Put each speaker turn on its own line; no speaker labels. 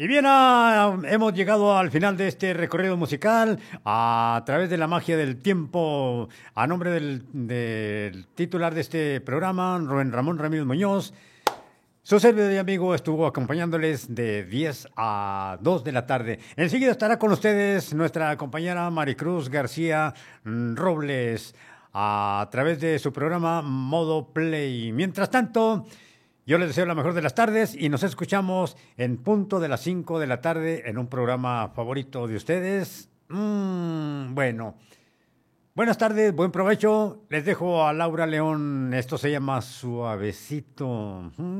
Y bien, hemos llegado al final de este recorrido musical a través de la magia del tiempo. A nombre del titular de este programa, Rubén Ramón Ramírez Muñoz, su servidor y amigo estuvo acompañándoles de 10 a 2 de la tarde. Enseguida estará con ustedes nuestra compañera Maricruz García Robles a través de su programa Modo Play. Mientras tanto, yo les deseo la mejor de las tardes y nos escuchamos en punto de las 5 de la tarde en un programa favorito de ustedes. Bueno, buenas tardes, buen provecho. Les dejo a Laura León. Esto se llama Suavecito.